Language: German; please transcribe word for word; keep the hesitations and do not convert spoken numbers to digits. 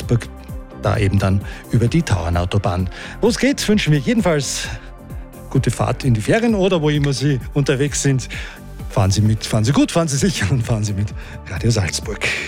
Salzburg, da eben dann über die Tauernautobahn. Wo es geht, wünschen wir jedenfalls gute Fahrt in die Ferien oder wo immer Sie unterwegs sind. Fahren Sie mit, fahren Sie gut, fahren Sie sicher und fahren Sie mit Radio Salzburg.